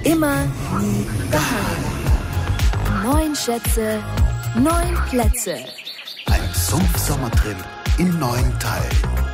Immer, nie, daheim. 9 Schätze, 9 Plätze. Ein Sumpfsommertrip in 9 Teilen.